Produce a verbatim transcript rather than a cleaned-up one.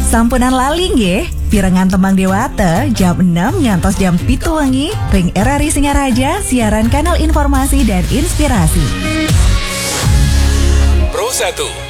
Sampunan laling ye, pirengan tembang dewata, jam enam ngantos jam pitu wengi, ring R R I Singaraja, siaran kanal informasi dan inspirasi. Pro satu